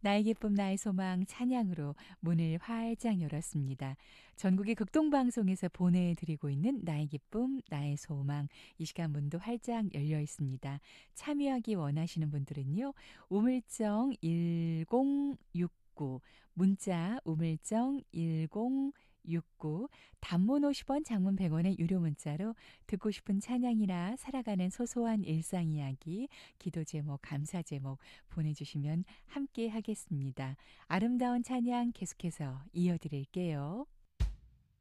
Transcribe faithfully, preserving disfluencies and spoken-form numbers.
나의 기쁨 나의 소망 찬양으로 문을 활짝 열었습니다. 전국의 극동방송에서 보내드리고 있는 나의 기쁨 나의 소망 이 시간 문도 활짝 열려 있습니다. 참여하기 원하시는 분들은요. 우물정 일공육구 문자 우물정 일공육구 단문 오십 원 장문 백 원의 유료 문자로 듣고 싶은 찬양이나 살아가는 소소한 일상 이야기 기도 제목 감사 제목 보내주시면 함께 하겠습니다. 아름다운 찬양 계속해서 이어드릴게요.